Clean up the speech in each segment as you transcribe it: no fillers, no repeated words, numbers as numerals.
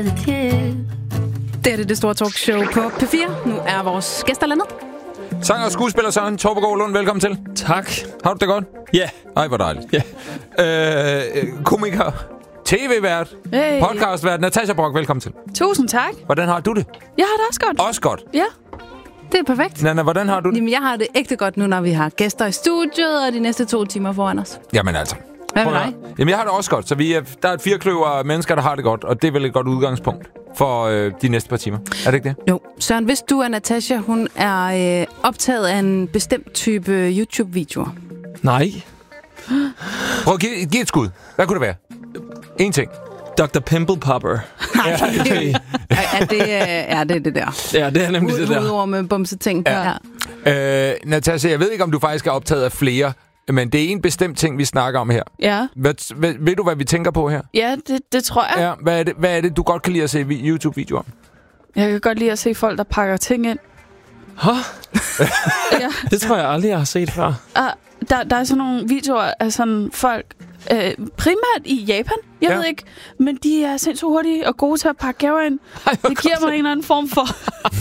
Det er det store talkshow på P4. Nu er vores gæster landet. Sanger og skuespiller Søren Torpegaard Lund, velkommen til. Tak. Har du det godt? Ja. Ej, hvor dejligt. Ja. Komiker, tv-vært, podcastvært, Natasha Brock, velkommen til. Tusind tak. Hvordan har du det? Jeg har det også godt. Også godt. Ja. Det er perfekt. Nanna, hvordan har du det? Jamen, jeg har det ægte godt nu, når vi har gæster i studiet, og de næste 2 timer foran os. Jamen altså. Hvad med dig? Jamen, jeg har det også godt. Så der er et 4 kløver af mennesker, der har det godt, og det er vel et godt udgangspunkt for de næste par timer. Er det ikke det? Jo. Søren, hvis du er Natasha, hun er optaget af en bestemt type YouTube-videoer. Nej. Prøv at give et skud. Hvad kunne det være? En ting. Dr. Pimple Popper. Nej. Er det der? Ja, det er nemlig det der. Udover med bumseting. Ja. Natasha, jeg ved ikke, om du faktisk er optaget af flere, men det er en bestemt ting, vi snakker om her. Ja. Ved du, hvad vi tænker på her? Ja, det tror jeg. Ja, hvad er det, du godt kan lide at se YouTube-videoer om? Jeg kan godt lide at se folk, der pakker ting ind. Huh? Ja. Det tror jeg aldrig, jeg har set før. Der er sådan nogle videoer af sådan folk, primært i Japan, jeg ved ikke, men de er sindssygt hurtige og gode til at pakke gaver ind. Det giver mig en eller anden form for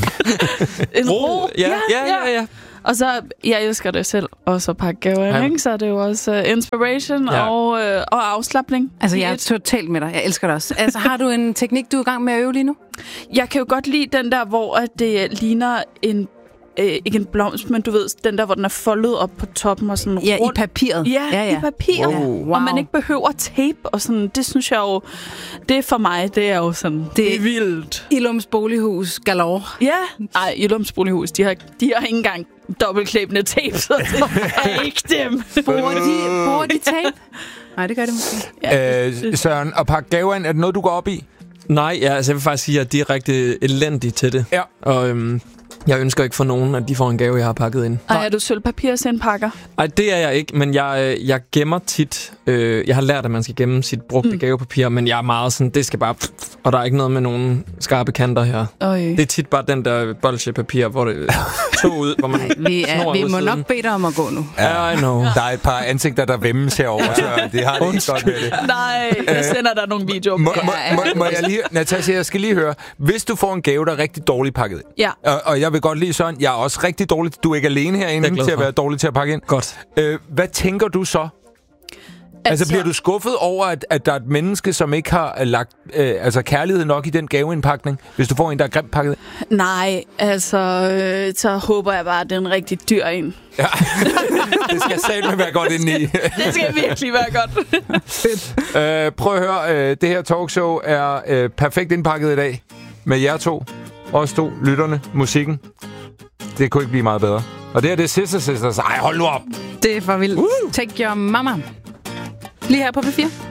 en ro. Ja. Og så, jeg elsker det selv, også at pakke gaver ind, ikke? Så det er jo også inspiration og afslapning. Altså, jeg er totalt med dig. Jeg elsker det også. Altså, har du en teknik, du er i gang med at øve lige nu? Jeg kan jo godt lide den der, hvor det ligner en ikke en blomst, men du ved, den der, hvor den er foldet op på toppen og sådan rundt. Ja, i papiret. Ja, i papiret. Wow. Og man ikke behøver tape og sådan. Det synes jeg jo, det for mig, det er jo sådan, det er vildt. Illums Bolighus galore. Ja. Ej, Illums Bolighus, de har ikke engang dobbeltklæbende tape, så det er ikke dem. Bruger de tape? Nej, det gør det måske. Ja, Søren, at pakke gaver ind, er det noget, du går op i? Nej, altså jeg vil faktisk sige, at de er rigtig elendige til det. Ja. Og jeg ønsker ikke for nogen, at de får en gave, jeg har pakket ind. Ej, er du sølvpapirsindpakker? Nej, det er jeg ikke, men jeg gemmer tit. Jeg har lært, at man skal gemme sit brugte gavepapir, men jeg er meget sådan, det skal bare... Og der er ikke noget med nogen skarpe kanter her. Det er tit bare den der bolsjepapir, hvor det tog ud, hvor man vi må nok bede dig om at gå nu. Ja, I know. Der er et par ansigter, der vemmes herovre, så det har det ikke godt med det. Nej, jeg sender dig nogle videoer. Må jeg lige... Natasha, jeg skal lige høre. Hvis du får en gave, der er rigtig dårligt pakket, og jeg vil godt lide sådan, jeg er også rigtig dårlig. Du er ikke alene herinde til at være dårlig til at pakke ind. Godt. Hvad tænker du så? Altså bliver du skuffet over, at der er et menneske, som ikke har lagt kærlighed nok i den gaveindpakning, hvis du får en, der er grimt pakket? Nej, altså, så håber jeg bare, at det er en rigtig dyr en. Ja, det skal satme være godt indeni. Det skal virkelig være godt. Fedt. Prøv at høre, det her talkshow er perfekt indpakket i dag. Med jer to, os to, lytterne, musikken. Det kunne ikke blive meget bedre. Og det her, det er Sisters. Ej, hold nu op! Det er for vildt. Take your mama. Lige her på P4.